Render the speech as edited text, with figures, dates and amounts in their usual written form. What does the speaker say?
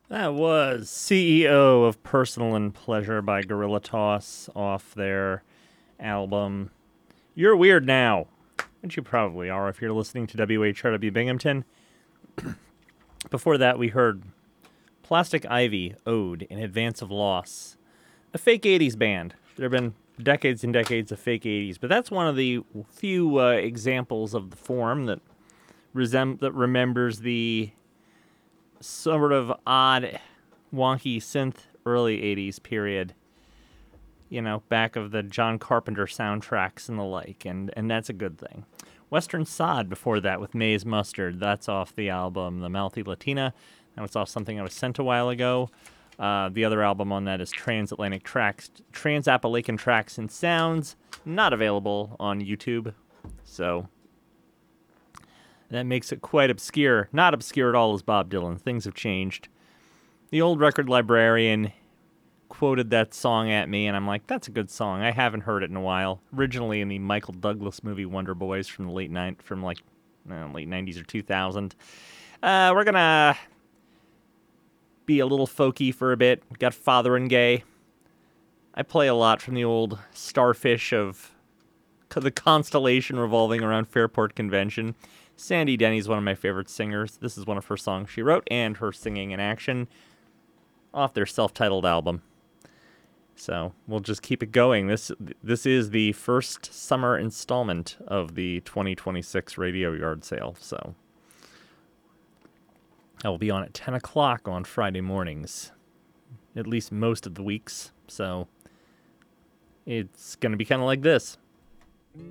That was CEO of Personal and Pleasure by Gorilla Toss off their album You're Weird Now, which you probably are if you're listening to WHRW Binghamton. Before that, we heard Plastic Ivy, Ode in Advance of Loss, a fake 80s band. There have been decades and decades of fake 80s, but that's one of the few examples of the form that remembers the sort of odd, wonky synth early 80s period, back of the John Carpenter soundtracks and the like, and that's a good thing. Western Sod before that with Maze Mustard, that's off the album The Mouthy Latina. That was off something I was sent a while ago. The other album on that is Trans-Appalachian Tracks and Sounds, not available on YouTube, so that makes it quite obscure. Not obscure at all as Bob Dylan. Things have changed. The old record librarian quoted that song at me, and I'm like, that's a good song. I haven't heard it in a while. Originally in the Michael Douglas movie Wonder Boys from the late 90s or 2000. We're gonna be a little folky for a bit. Got Father and Gay. I play a lot from the old Starfish of the constellation revolving around Fairport Convention. Sandy Denny's one of my favorite singers. This is one of her songs she wrote and her singing in action off their self-titled album. So we'll just keep it going. This is the first summer installment of the 2026 Radio Yard Sale. So I will be on at 10 o'clock on Friday mornings, at least most of the weeks. So it's going to be kind of like this.